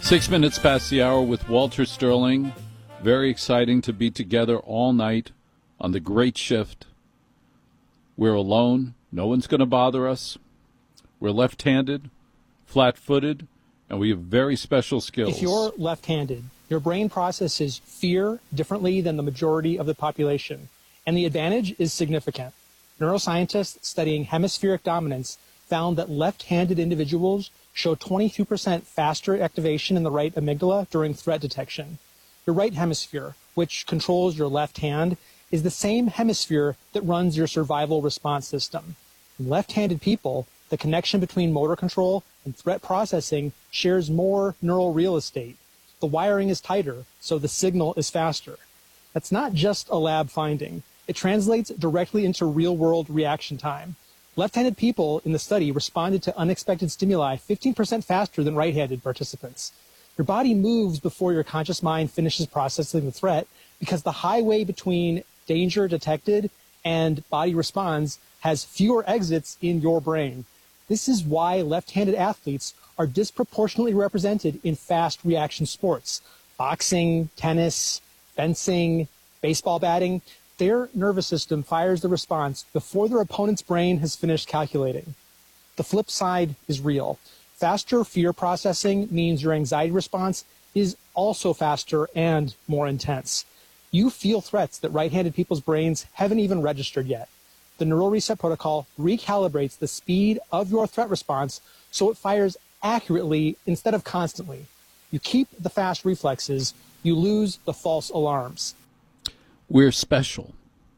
6 minutes past the hour with Walter Sterling. Very exciting to be together all night on the great shift. We're alone. No one's going to bother us. We're left-handed, flat-footed, and we have very special skills. If you're left-handed, your brain processes fear differently than the majority of the population, and the advantage is significant. Neuroscientists studying hemispheric dominance found that left-handed individuals show 22% faster activation in the right amygdala during threat detection. Your right hemisphere, which controls your left hand, is the same hemisphere that runs your survival response system. In left-handed people, the connection between motor control and threat processing shares more neural real estate. The wiring is tighter, so the signal is faster. That's not just a lab finding. It translates directly into real-world reaction time. Left-handed people in the study responded to unexpected stimuli 15% faster than right-handed participants. Your body moves before your conscious mind finishes processing the threat because the highway between danger detected and body responds has fewer exits in your brain. This is why left-handed athletes are disproportionately represented in fast reaction sports. Boxing, tennis, fencing, baseball batting. Their nervous system fires the response before their opponent's brain has finished calculating. The flip side is real. Faster fear processing means your anxiety response is also faster and more intense. You feel threats that right-handed people's brains haven't even registered yet. The neural reset protocol recalibrates the speed of your threat response so it fires accurately instead of constantly. You keep the fast reflexes, you lose the false alarms. We're special.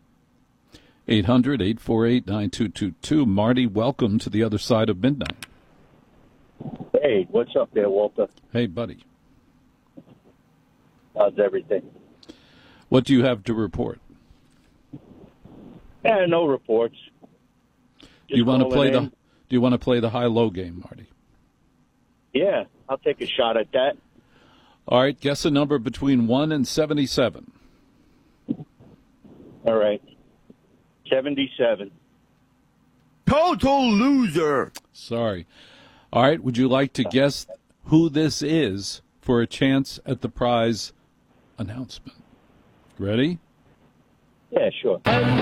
800-848-9222. Marty, welcome to the other side of midnight. Hey, what's up there, Walter? Hey, buddy. How's everything? What do you have to report? No reports. Do you want to play the high-low game, Marty? Yeah, I'll take a shot at that. All right, guess a number between 1 and 77. All right. 77. Total loser. Sorry. All right, would you like to guess who this is for a chance at the prize announcement? Ready? Yeah, sure.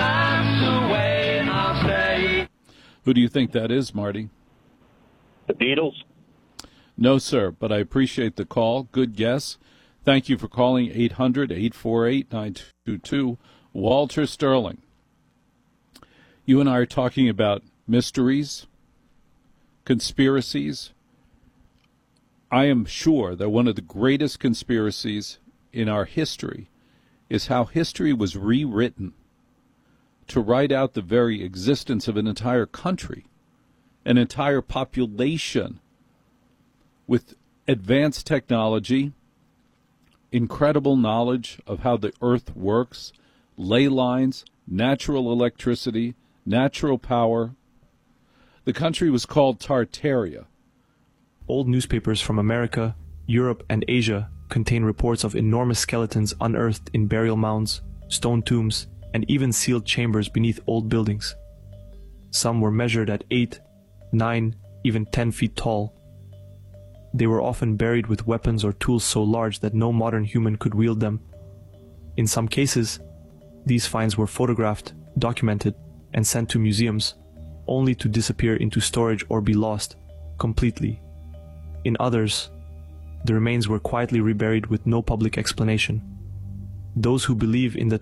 Who do you think that is, Marty? The Beatles? No, sir, but I appreciate the call. Good guess. Thank you for calling 800-848-9222. Walter Sterling. You and I are talking about mysteries, conspiracies. I am sure that one of the greatest conspiracies in our history is how history was rewritten to write out the very existence of an entire country, an entire population with advanced technology, incredible knowledge of how the earth works, ley lines, natural electricity, natural power. The country was called Tartaria. Old newspapers from America, Europe, and Asia contain reports of enormous skeletons unearthed in burial mounds, stone tombs, and even sealed chambers beneath old buildings. Some were measured at 8, 9, even 10 feet tall. They were often buried with weapons or tools so large that no modern human could wield them. In some cases, these finds were photographed, documented, and sent to museums, only to disappear into storage or be lost completely. In others, the remains were quietly reburied with no public explanation. Those who believe in the